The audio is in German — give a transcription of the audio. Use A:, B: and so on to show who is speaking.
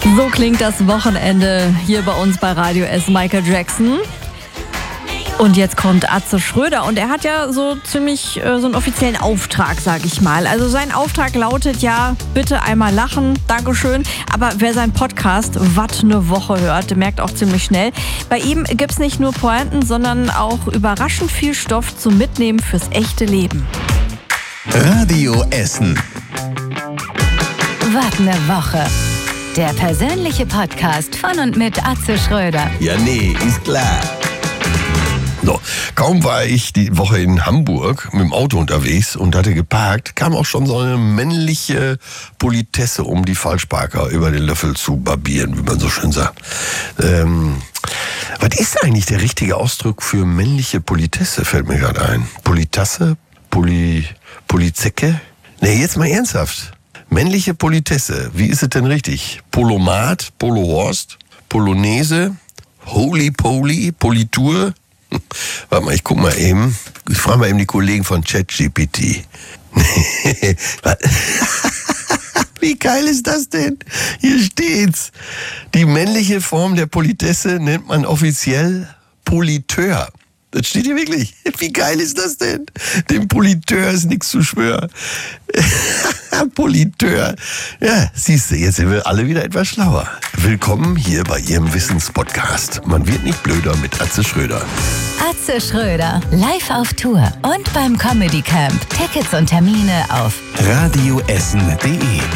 A: So klingt das Wochenende hier bei uns bei Radio S. Michael Jackson. Und jetzt kommt Atze Schröder und er hat ja so ziemlich so einen offiziellen Auftrag, sag ich mal. Also sein Auftrag lautet ja, bitte einmal lachen, Dankeschön. Aber wer seinen Podcast Watt ne Woche hört, der merkt auch ziemlich schnell, bei ihm gibt's nicht nur Pointen, sondern auch überraschend viel Stoff zum Mitnehmen fürs echte Leben.
B: Radio Essen.
C: Watt ne Woche. Der persönliche Podcast von und mit Atze Schröder.
B: Ja, nee, ist klar. So, kaum war ich die Woche in Hamburg mit dem Auto unterwegs und hatte geparkt, kam auch schon so eine männliche Politesse, um die Falschparker über den Löffel zu barbieren, wie man so schön sagt. Was ist eigentlich der richtige Ausdruck für männliche Politesse, fällt mir gerade ein. Politasse? Polizecke? Nee, jetzt mal ernsthaft. Männliche Politesse, wie ist es denn richtig? Polomat, Polohorst, Polonaise, Holy Poly, Politur? Warte mal, ich guck mal eben. Ich frage mal eben die Kollegen von ChatGPT. Wie geil ist das denn? Hier steht's. Die männliche Form der Politesse nennt man offiziell Politeur. Das steht hier wirklich. Wie geil ist das denn? Dem Politeur ist nichts zu schwören. Politeur. Ja, siehst du, jetzt sind wir alle wieder etwas schlauer. Willkommen hier bei Ihrem Wissenspodcast. Man wird nicht blöder mit Atze Schröder.
C: Atze Schröder, live auf Tour und beim Comedy Camp. Tickets und Termine auf
B: radioessen.de